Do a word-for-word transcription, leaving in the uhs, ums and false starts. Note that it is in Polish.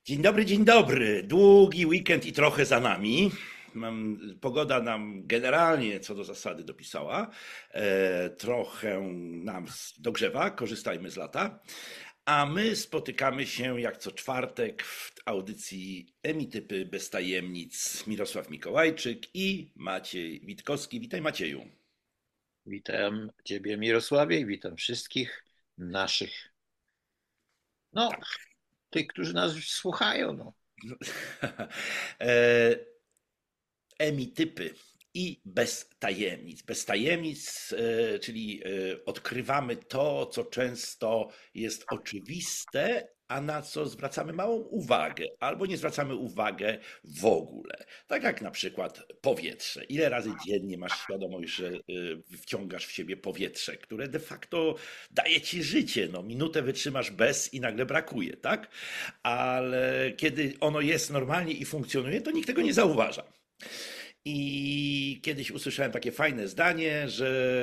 Dzień dobry, dzień dobry. Długi weekend i trochę za nami. Mam, pogoda nam generalnie co do zasady dopisała. E, trochę nam s- dogrzewa, korzystajmy z lata. A my spotykamy się jak co czwartek w audycji Emitypy bez tajemnic. Mirosław Mikołajczyk i Maciej Witkowski. Witaj Macieju. Witam Ciebie, Mirosławie, i witam wszystkich naszych, no, Tak. tych, którzy nas słuchają. No. E, Emitypy i bez tajemnic. Bez tajemnic, e, czyli e, odkrywamy to, co często jest oczywiste, a na co zwracamy małą uwagę, albo nie zwracamy uwagę w ogóle. Tak jak na przykład powietrze. Ile razy dziennie masz świadomość, że e, wciągasz w siebie powietrze, które de facto daje ci życie. No, minutę wytrzymasz bez i nagle brakuje, tak? Ale kiedy ono jest normalnie i funkcjonuje, to nikt tego nie zauważa. I kiedyś usłyszałem takie fajne zdanie, że